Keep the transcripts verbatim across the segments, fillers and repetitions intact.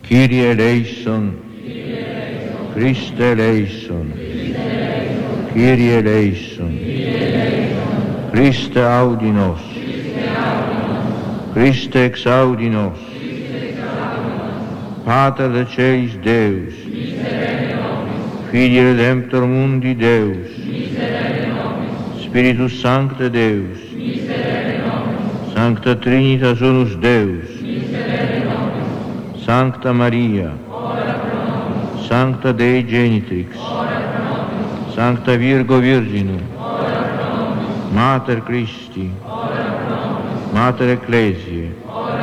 Kyrie eleison, Christe eleison, Kyrie eleison, Christe audi nos, Christe exaudi nos, Pater de Celis Deus, Filii Redemptor Mundi Deus, Spiritus Sancte Deus, Sancta Trinitas Unus Deus, Sancta Maria, Sancta Dei Genitrix, Sancta Virgo Virginum, Mater Christi, Mater Ecclesiae,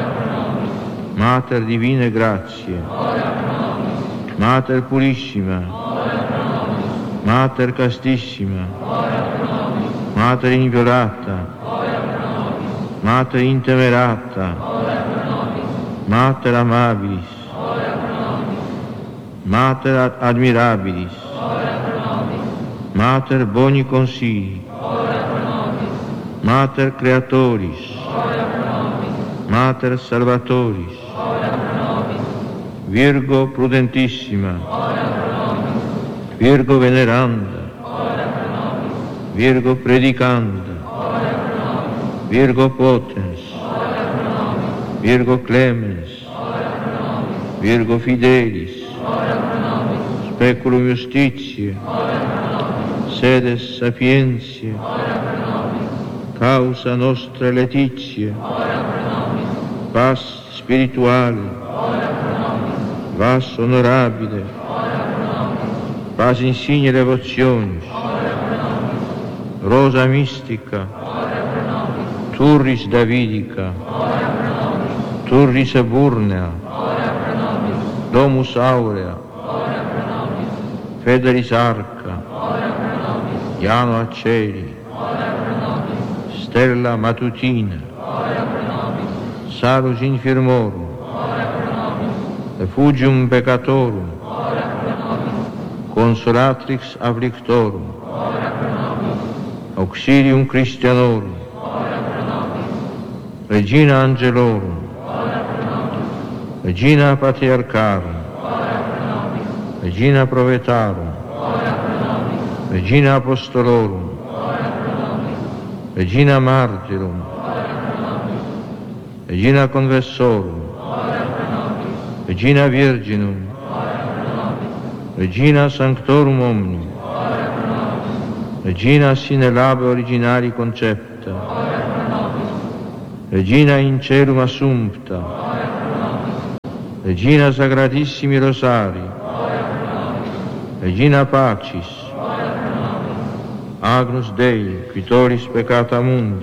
Mater Divine Grazie, Mater Purissima, Mater Castissima, Mater Inviolata, Mater Intemerata, Mater Amabilis, Mater Admirabilis, Mater Boni Consigli, Mater Creatoris, Mater Salvatoris, Virgo Prudentissima, Virgo Veneranda, Virgo Predicanda, Virgo Potens, Virgo Clemens, Virgo Fidelis, Speculum Justitiae, Sedes Sapientiae, Causa Nostra Laetitia, Pars Spirituale, Vas Honorabile, Pars Insigne Devotionis, Rosa Mystica, Turris Davidica, Turris Eburnea, Domus Aurea, Federis Arca, Iano Aceri, Stella Matutina, Salus Infirmorum, Refugium Peccatorum, Consolatrix Afflictorum, Auxilium Christianorum, Regina Angelorum, Regina Patriarcharum, Regina Provetarum, Regina Apostolorum, Regina Martyrum, Regina Conversorum, Regina Virginum, Regina Sanctorum Omnium, Regina sine labe originari concepta, Regina in celum assumpta, Regina Sacratissimi Rosari, Regina Pacis, Agnus Dei, qui tollis peccata mundi,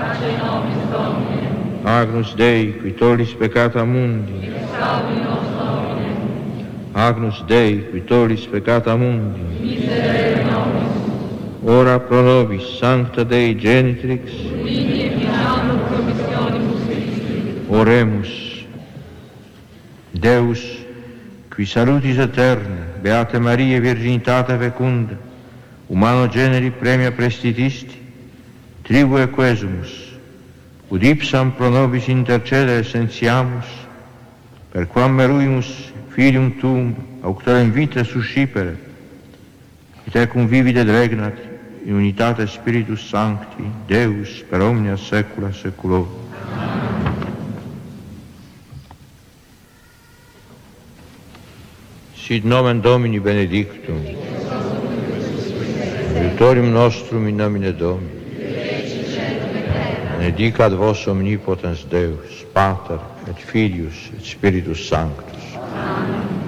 Agnus Dei, qui tollis peccata mundi, Agnus Dei, qui tollis peccata mundi, ora pro nobis Sancta Dei Genitrix, oremus. Deus, qui salutis aeterne, Beate Maria, Virginitate fecunda, humano generi premia prestitisti, tribue quesumus, ud ipsam pro nobis intercedere sentiamus, per quam meruimus filium tuum auctorem vita suscipere, et ecum vivit et regnat in unitate Spiritus Sancti, Deus per omnia saecula saeculorum. Sit nomen Domini benedictum, aiutorium nostrum in nomine Domini, benedicat vos omnipotens Deus, Pater et Filius et Spiritus Sanctus. Amen.